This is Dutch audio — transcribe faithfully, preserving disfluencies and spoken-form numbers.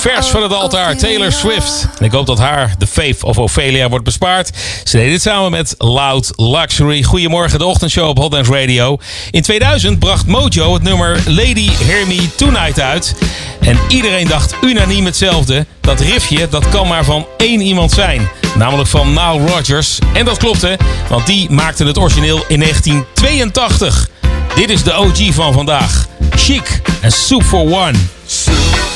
vers van het altaar, Taylor Swift. En ik hoop dat haar de Faith of Ophelia wordt bespaard. Ze deed dit samen met Loud Luxury. Goedemorgen, de ochtendshow op Hot Dance Radio. In tweeduizend bracht Mojo het nummer Lady Hear Me Tonight uit. En iedereen dacht unaniem hetzelfde. Dat riffje, dat kan maar van één iemand zijn. Namelijk van Nile Rodgers. En dat klopte, want die maakte het origineel in negentien tweeëntachtig. Dit is de O G van vandaag. Chic en Soup for One.